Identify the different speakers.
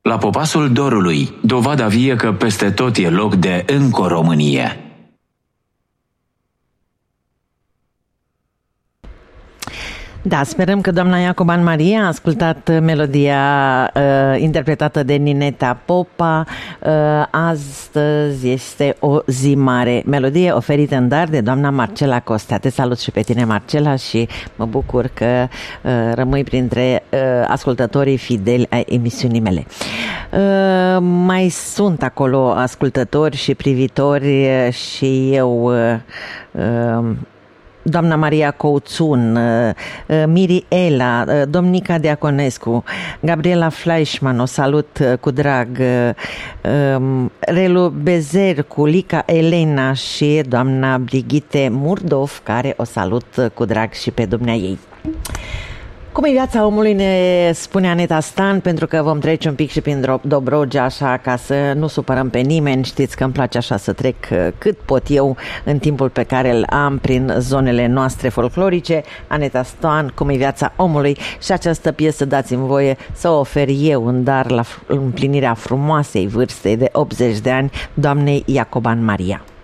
Speaker 1: La Popasul Dorului, dovada vie că peste tot e loc de încă o Românie.
Speaker 2: Da, sperăm că doamna Iacoban Maria a ascultat melodia interpretată de Nineta Popa. Astăzi este o zi mare. Melodie oferită în dar de doamna Marcela Costea. Te salut și pe tine, Marcela, și mă bucur că rămâi printre ascultătorii fideli ai emisiunii mele. Mai sunt acolo ascultători și privitori și eu... doamna Maria Couțun, Miriela, Domnica Diaconescu, Gabriela Fleischmann, o salut cu drag, Relu Bezercu, Lica Elena și doamna Brigitte Murdov, care o salut cu drag și pe dumneaei. Cum e viața omului, ne spune Aneta Stan, pentru că vom trece un pic și prin Dobrogea, așa, ca să nu supărăm pe nimeni. Știți că îmi place așa să trec cât pot eu în timpul pe care îl am prin zonele noastre folclorice. Aneta Stan, cum e viața omului, și această piesă dați-mi voie să o ofer eu în dar la împlinirea frumoasei vârstei de 80 de ani doamnei Iacoban Maria.